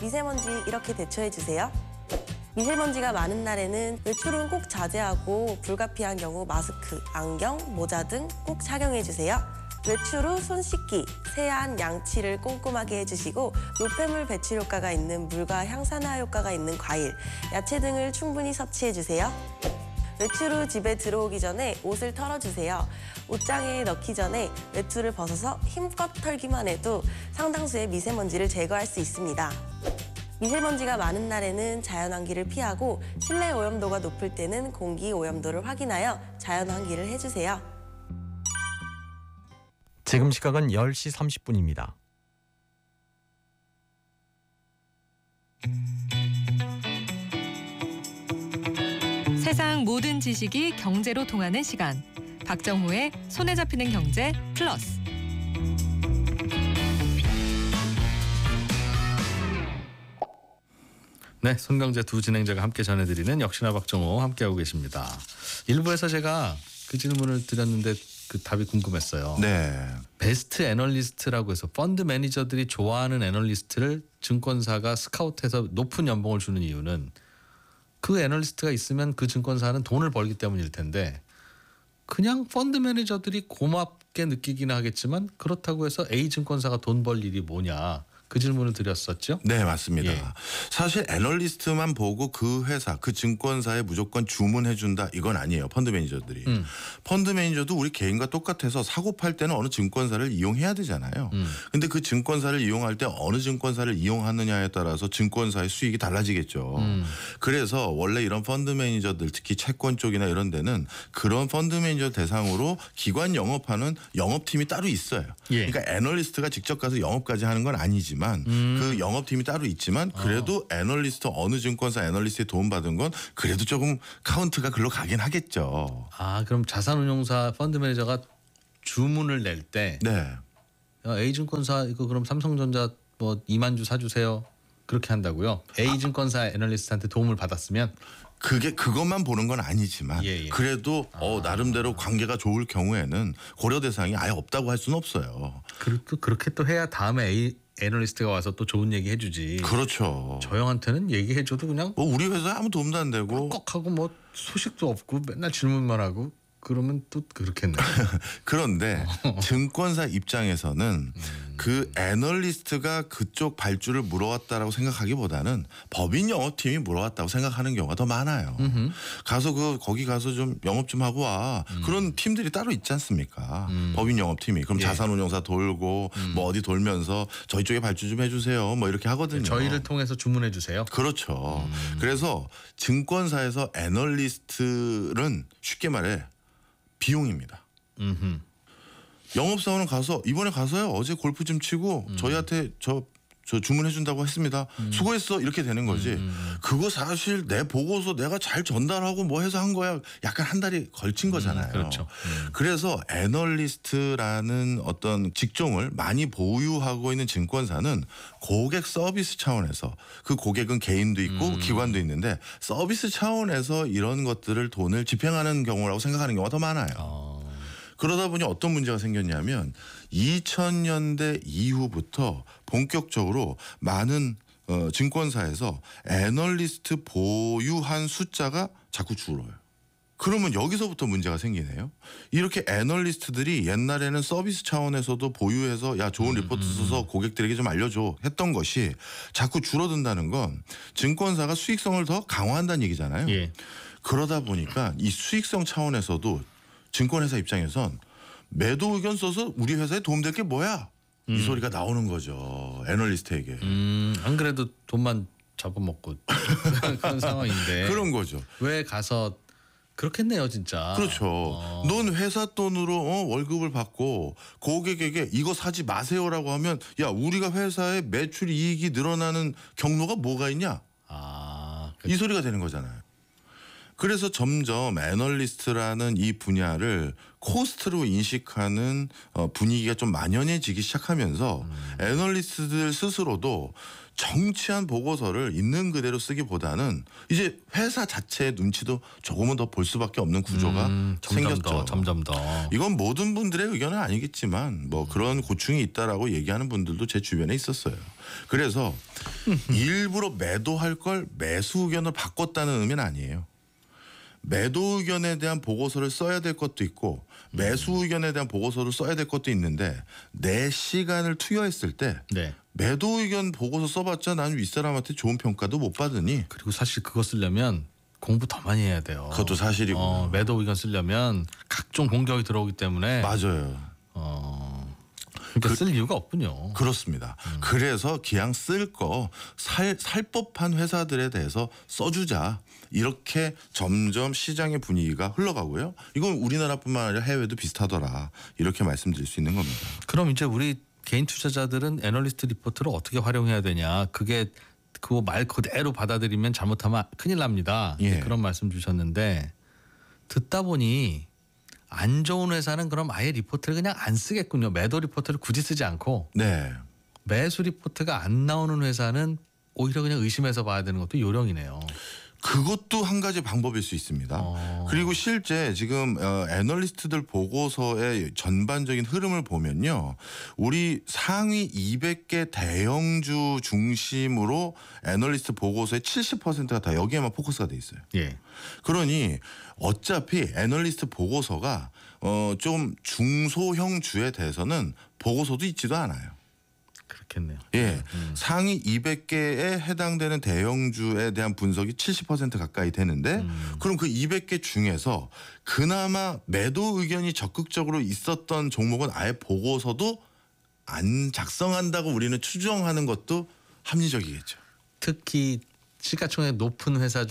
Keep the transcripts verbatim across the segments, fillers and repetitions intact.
미세먼지 이렇게 대처해주세요. 미세먼지가 많은 날에는 외출은 꼭 자제하고 불가피한 경우 마스크, 안경, 모자 등 꼭 착용해주세요. 외출 후 손 씻기, 세안, 양치를 꼼꼼하게 해주시고 노폐물 배출 효과가 있는 물과 향산화 효과가 있는 과일, 야채 등을 충분히 섭취해주세요. 외출 후 집에 들어오기 전에 옷을 털어주세요. 옷장에 넣기 전에 외투를 벗어서 힘껏 털기만 해도 상당수의 미세먼지를 제거할 수 있습니다. 미세먼지가 많은 날에는 자연환기를 피하고 실내 오염도가 높을 때는 공기 오염도를 확인하여 자연환기를 해주세요. 지금 시각은 열 시 삼십 분입니다. 세상 모든 지식이 경제로 통하는 시간. 박정호의 손에 잡히는 경제 플러스. 네, 손경제 두 진행자가 함께 전해드리는 역시나 박정호 함께하고 계십니다. 일부에서 제가 그 질문을 드렸는데 그 답이 궁금했어요. 네. 베스트 애널리스트라고 해서 펀드 매니저들이 좋아하는 애널리스트를 증권사가 스카우트해서 높은 연봉을 주는 이유는 그 애널리스트가 있으면 그 증권사는 돈을 벌기 때문일 텐데 그냥 펀드 매니저들이 고맙게 느끼기는 하겠지만 그렇다고 해서 A 증권사가 돈 벌 일이 뭐냐. 그 질문을 드렸었죠? 네, 맞습니다. 예. 사실 애널리스트만 보고 그 회사, 그 증권사에 무조건 주문해준다 이건 아니에요. 펀드 매니저들이. 음. 펀드 매니저도 우리 개인과 똑같아서 사고 팔 때는 어느 증권사를 이용해야 되잖아요. 음. 근데 그 증권사를 이용할 때 어느 증권사를 이용하느냐에 따라서 증권사의 수익이 달라지겠죠. 음. 그래서 원래 이런 펀드 매니저들 특히 채권 쪽이나 이런 데는 그런 펀드 매니저 대상으로 기관 영업하는 영업팀이 따로 있어요. 예. 그러니까 애널리스트가 직접 가서 영업까지 하는 건 아니지만 음. 그 영업팀이 따로 있지만 그래도 어. 애널리스트 어느 증권사 애널리스트에 도움받은 건 그래도 조금 카운트가 글로 가긴 하겠죠. 아, 그럼 자산운용사 펀드 매니저가 주문을 낼 때 네. 야, A 증권사 이거 그럼 삼성전자 뭐 이만 주 사주세요. 그렇게 한다고요? A 증권사 애널리스트한테 도움을 받았으면 그게 그것만 보는 건 아니지만 예, 예. 그래도 아. 어, 나름대로 관계가 좋을 경우에는 고려 대상이 아예 없다고 할 수는 없어요. 그렇게 그렇게 또 해야 다음에 A 애널리스트가 와서 또 좋은 얘기 해주지. 그렇죠. 저 형한테는 얘기해줘도 그냥 뭐 우리 회사에 아무 도움도 안 되고 꺽하고 뭐 소식도 없고 맨날 질문만 하고 그러면 또 그렇겠네. 그런데 증권사 입장에서는 음. 그 애널리스트가 그쪽 발주를 물어왔다라고 생각하기보다는 법인 영업팀이 물어왔다고 생각하는 경우가 더 많아요. 음흠. 가서 그 거기 가서 좀 영업 좀 하고 와. 음. 그런 팀들이 따로 있지 않습니까? 음. 법인 영업팀이. 그럼 예. 자산운용사 돌고 음. 뭐 어디 돌면서 저희 쪽에 발주 좀 해주세요. 뭐 이렇게 하거든요. 저희를 통해서 주문해 주세요. 그렇죠. 음. 그래서 증권사에서 애널리스트는 쉽게 말해 비용입니다. 음흠. 영업사원은 가서 이번에 가서요. 어제 골프 좀 치고 음. 저희한테 저, 저 주문해준다고 했습니다. 음. 수고했어 이렇게 되는 거지. 음. 그거 사실 내 보고서 내가 잘 전달하고 뭐 해서 한 거야. 약간 한 달이 걸친 거잖아요. 음, 그렇죠. 음. 그래서 애널리스트라는 어떤 직종을 많이 보유하고 있는 증권사는 고객 서비스 차원에서 그 고객은 개인도 있고 음. 기관도 있는데 서비스 차원에서 이런 것들을 돈을 집행하는 경우라고 생각하는 경우가 더 많아요. 어. 그러다 보니 어떤 문제가 생겼냐면 이천 년대 이후부터 본격적으로 많은 어, 증권사에서 애널리스트 보유한 숫자가 자꾸 줄어요. 그러면 여기서부터 문제가 생기네요. 이렇게 애널리스트들이 옛날에는 서비스 차원에서도 보유해서 야 좋은 리포트 써서 고객들에게 좀 알려줘 했던 것이 자꾸 줄어든다는 건 증권사가 수익성을 더 강화한다는 얘기잖아요. 예. 그러다 보니까 이 수익성 차원에서도 증권회사 입장에선 매도 의견 써서 우리 회사에 도움될 게 뭐야? 음. 이 소리가 나오는 거죠. 애널리스트에게. 음, 안 그래도 돈만 잡아먹고 그런 상황인데 그런 거죠. 왜 가서 그렇겠네요 진짜. 그렇죠. 어. 넌 회사 돈으로 어, 월급을 받고 고객에게 이거 사지 마세요라고 하면 야 우리가 회사의 매출 이익이 늘어나는 경로가 뭐가 있냐? 아, 이 소리가 되는 거잖아요. 그래서 점점 애널리스트라는 이 분야를 코스트로 인식하는 분위기가 좀 만연해지기 시작하면서 음. 애널리스트들 스스로도 정치한 보고서를 있는 그대로 쓰기보다는 이제 회사 자체의 눈치도 조금은 더 볼 수밖에 없는 구조가 음, 점점 생겼죠. 더, 점점 더. 이건 모든 분들의 의견은 아니겠지만 뭐 그런 고충이 있다라고 얘기하는 분들도 제 주변에 있었어요. 그래서 일부러 매도할 걸 매수 의견으로 바꿨다는 의미는 아니에요. 매도 의견에 대한 보고서를 써야 될 것도 있고 매수 의견에 대한 보고서를 써야 될 것도 있는데 내 시간을 투여했을 때 네. 매도 의견 보고서 써봤자 난 윗사람한테 좋은 평가도 못 받으니 그리고 사실 그거 쓰려면 공부 더 많이 해야 돼요. 그것도 사실이고 어, 매도 의견 쓰려면 각종 공격이 들어오기 때문에 맞아요. 어, 그러니까 쓸 이유가 없군요. 그렇습니다. 음. 그래서 그냥 쓸 거 살 살 법한 회사들에 대해서 써주자. 이렇게 점점 시장의 분위기가 흘러가고요. 이건 우리나라뿐만 아니라 해외도 비슷하더라. 이렇게 말씀드릴 수 있는 겁니다. 그럼 이제 우리 개인 투자자들은 애널리스트 리포트를 어떻게 활용해야 되냐? 그게 그거 말 그대로 받아들이면 잘못하면 큰일 납니다. 예. 그런 말씀 주셨는데 듣다 보니 안 좋은 회사는 그럼 아예 리포트를 그냥 안 쓰겠군요. 매도 리포트를 굳이 쓰지 않고 네. 매수 리포트가 안 나오는 회사는 오히려 그냥 의심해서 봐야 되는 것도 요령이네요. 그것도 한 가지 방법일 수 있습니다. 어. 그리고 실제 지금 어, 애널리스트들 보고서의 전반적인 흐름을 보면요. 우리 상위 이백 개 대형주 중심으로 애널리스트 보고서의 칠십 퍼센트가 다 여기에만 포커스가 돼 있어요. 예. 그러니 어차피 애널리스트 보고서가 어, 좀 중소형 주에 대해서는 보고서도 있지도 않아요. 그렇겠네요. 예, 상위 이백 개에 해당되는 대형주에 대한 분석이 칠십 퍼센트 가까이 되는데 음. 그럼 그 이백 개 중에서 그나마 매도 의견이 적극적으로 있었던 종목은 아예 보고서도 안 작성한다고 우리는 추정하는 것도 합리적이겠죠. 특히 시가총액 높은 회사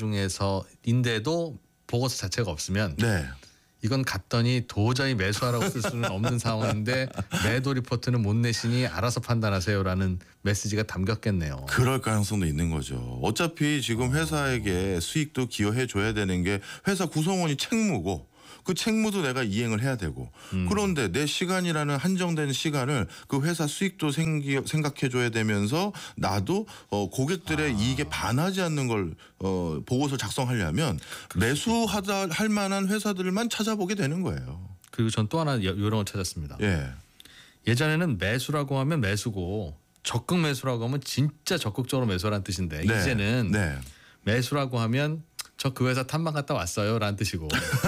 중에서인데도 보고서 자체가 없으면 네. 이건 갔더니 도저히 매수하라고 쓸 수는 없는 상황인데 매도 리포트는 못 내시니 알아서 판단하세요라는 메시지가 담겼겠네요. 그럴 가능성도 있는 거죠. 어차피 지금 회사에게 수익도 기여해 줘야 되는 게 회사 구성원이 책무고 그 책무도 내가 이행을 해야 되고 음. 그런데 내 시간이라는 한정된 시간을 그 회사 수익도 생기, 생각해 줘야 되면서 나도 어, 고객들의 아. 이익에 반하지 않는 걸 어, 보고서 작성하려면 매수하다 할 만한 회사들만 찾아보게 되는 거예요. 그리고 전 또 하나 요- 요령을 찾았습니다. 예. 예전에는 매수라고 하면 매수고 적극 매수라고 하면 진짜 적극적으로 매수라는 뜻인데 네. 이제는 네. 매수라고 하면 저 그 회사 탐방 갔다 왔어요라는 뜻이고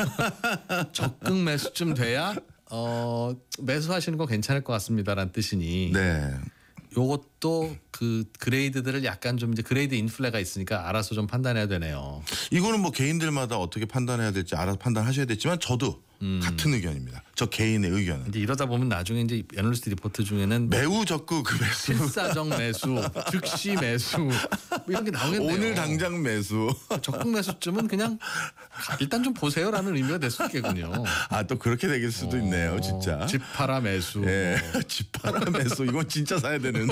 적극 매수쯤 돼야 어, 매수하시는 거 괜찮을 것 같습니다라는 뜻이니 네. 요것도 그 그레이드들을 약간 좀 이제 그레이드 인플레가 있으니까 알아서 좀 판단해야 되네요. 이거는 뭐 개인들마다 어떻게 판단해야 될지 알아서 판단하셔야 되지만 저도 음. 같은 의견입니다. 저 개인의 의견은. 이제 이러다 보면 나중에 이제 애널리스트 리포트 중에는 매우 적극 그 매수. 필사적 매수, 즉시 매수 뭐 이런 게 나오겠네요. 오늘 당장 매수. 적극 매수쯤은 그냥 일단 좀 보세요라는 의미가 될 수 있겠군요. 아 또 그렇게 되길 수도 있네요, 진짜. 어, 집 팔아 매수. 예, 집 팔아 매수. 이건 진짜 사야 되는.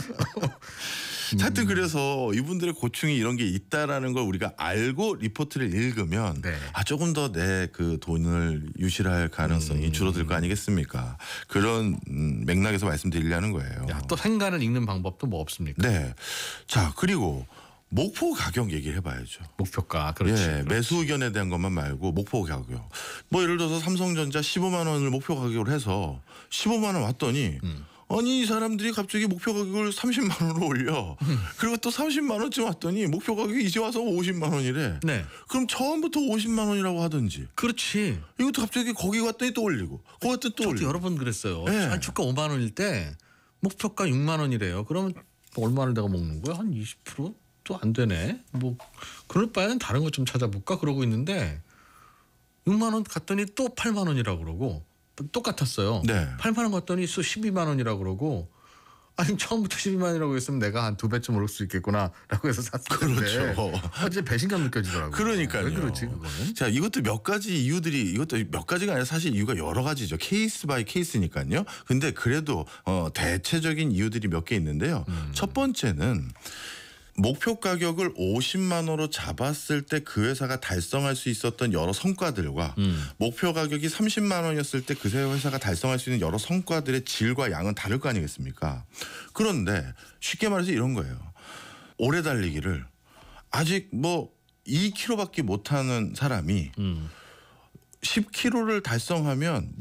하여튼 그래서 이분들의 고충이 이런 게 있다라는 걸 우리가 알고 리포트를 읽으면 네. 아 조금 더 내 그 돈을 유실할 가능성이 음. 줄어들 거 아니겠습니까? 그런 음, 맥락에서 말씀드리려는 거예요. 야, 또 행간을 읽는 방법도 뭐 없습니까? 네. 자 그리고 목표 가격 얘기를 해봐야죠. 목표가 그렇지. 예, 매수 의견에 대한 것만 말고 목표 가격. 뭐 예를 들어서 삼성전자 십오만 원을 목표 가격으로 해서 십오만 원 왔더니 음. 아니 이 사람들이 갑자기 목표 가격을 삼십만 원으로 올려. 그리고 또 삼십만 원쯤 왔더니 목표 가격이 이제 와서 오십만 원이래. 네. 그럼 처음부터 오십만 원이라고 하든지. 그렇지. 이것도 갑자기 거기 갔더니 또 올리고. 거기 갔더니 또 저도 올리고. 여러 번 그랬어요. 네. 한 주가 오만 원일 때 목표가 육만 원이래요. 그러면 얼마를 내가 먹는 거야? 한 이십 퍼센트도 안 되네. 뭐 그럴 바에는 다른 것 좀 찾아볼까 그러고 있는데 육만 원 갔더니 또 팔만 원이라고 그러고 똑같았어요. 네. 팔만 원 갔더니 또 십이만 원이라고 그러고 아니 처음부터 십이만 원이라고 했으면 내가 한 두 배쯤 오를 수 있겠구나라고 해서 샀었는데 그렇죠. 아, 이제 배신감 느껴지더라고요. 그러니까요. 왜 그렇지 그거는? 자, 이것도 몇 가지 이유들이 이것도 몇 가지가 아니라 사실 이유가 여러 가지죠. 케이스 바이 케이스니까요. 근데 그래도 어, 대체적인 이유들이 몇 개 있는데요. 음. 첫 번째는 목표 가격을 오십만 원으로 잡았을 때 그 회사가 달성할 수 있었던 여러 성과들과 음. 목표 가격이 삼십만 원이었을 때 그 회사가 달성할 수 있는 여러 성과들의 질과 양은 다를 거 아니겠습니까? 그런데 쉽게 말해서 이런 거예요. 오래 달리기를 아직 뭐 이 킬로미터밖에 못하는 사람이 음. 십 킬로미터를 달성하면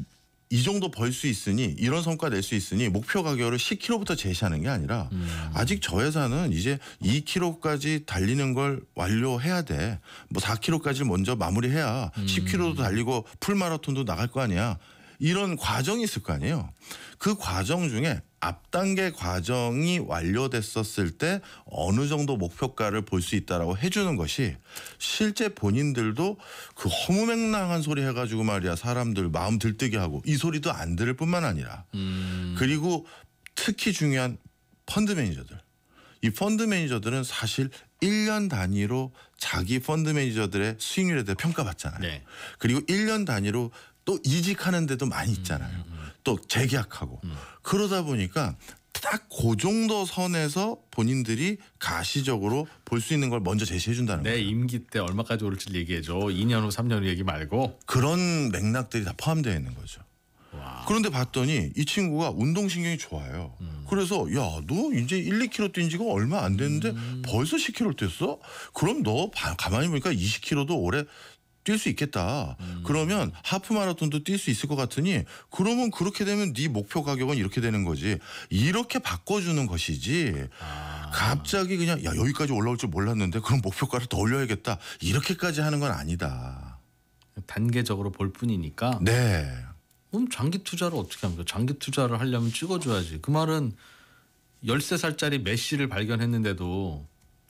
이 정도 벌 수 있으니 이런 성과 낼 수 있으니 목표 가격을 십 킬로미터부터 제시하는 게 아니라 음. 아직 저 회사는 이제 이 킬로미터까지 달리는 걸 완료해야 돼. 뭐 사 킬로미터까지 먼저 마무리해야 음. 십 킬로미터도 달리고 풀마라톤도 나갈 거 아니야. 이런 과정이 있을 거 아니에요. 그 과정 중에 앞 단계 과정이 완료됐었을 때 어느 정도 목표가를 볼 수 있다라고 해주는 것이 실제 본인들도 그 허무맹랑한 소리 해가지고 말이야 사람들 마음 들뜨게 하고 이 소리도 안 들을 뿐만 아니라 음. 그리고 특히 중요한 펀드 매니저들. 이 펀드 매니저들은 사실 일 년 단위로 자기 펀드 매니저들의 수익률에 대해 평가받잖아요. 네. 그리고 일 년 단위로 또 이직하는 데도 많이 있잖아요. 음, 음, 음. 또 재계약하고. 음. 그러다 보니까 딱 그 정도 선에서 본인들이 가시적으로 볼 수 있는 걸 먼저 제시해 준다는 내 거예요. 임기 때 얼마까지 오를지 얘기해줘. 이 년 후, 삼 년 후 얘기 말고. 그런 맥락들이 다 포함되어 있는 거죠. 와. 그런데 봤더니 이 친구가 운동신경이 좋아요. 음. 그래서 야, 너 이제 일, 이 킬로미터 뛴 지가 얼마 안 됐는데 음. 벌써 십 킬로미터 뛰었어? 그럼 너 바- 가만히 보니까 이십 킬로미터도 올해 뛸 수 있겠다. 음. 그러면 하프 마라톤도 뛸 수 있을 것 같으니 그러면 그렇게 되면 네 목표 가격은 이렇게 되는 거지. 이렇게 바꿔주는 것이지. 아. 갑자기 그냥 야 여기까지 올라올 줄 몰랐는데 그럼 목표가를 더 올려야겠다. 이렇게까지 하는 건 아니다. 단계적으로 볼 뿐이니까. 네. 그럼 장기 투자를 어떻게 합니까? 장기 투자를 하려면 찍어줘야지. 그 말은 열세 살짜리 메시를 발견했는데도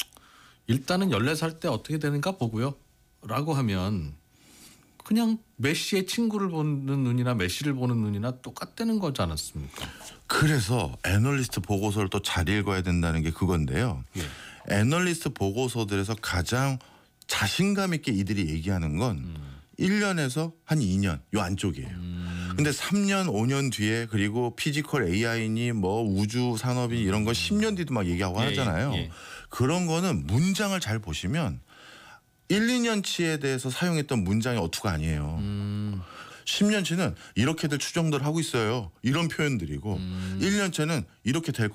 일단은 열네 살 때 어떻게 되는가 보고요. 라고 하면 그냥 메시의 친구를 보는 눈이나 메시를 보는 눈이나 똑같다는 거지 않았습니까? 그래서 애널리스트 보고서를 또 잘 읽어야 된다는 게 그건데요. 예. 애널리스트 보고서들에서 가장 자신감 있게 이들이 얘기하는 건 일 년에서 한 이 년 요 안쪽이에요. 음. 근데 삼 년, 오 년 뒤에 그리고 피지컬 에이아이니 뭐 우주 산업이 이런 거 십 년 뒤도 막 얘기하고 예, 하잖아요. 예. 그런 거는 문장을 잘 보시면 일, 이 년치에 대해서 사용했던 문장의 어투가 아니에요. 음. 십 년치는 이렇게들 추정들 하고 있어요. 이런 표현들이고 음. 일 년째는 이렇게 될